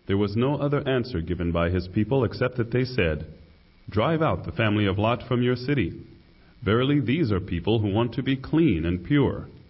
There was no other answer given by his people except that they said, "Drive out the family of Lot from your city. Verily, these are people who want to be clean and pure."